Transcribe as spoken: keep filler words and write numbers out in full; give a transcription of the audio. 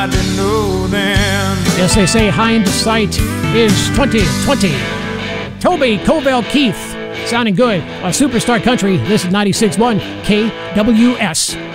I didn't know then. Yes, they say hindsight is twenty twenty. Toby Covell Keith, sounding good on Superstar Country. This is ninety-six point one K W S.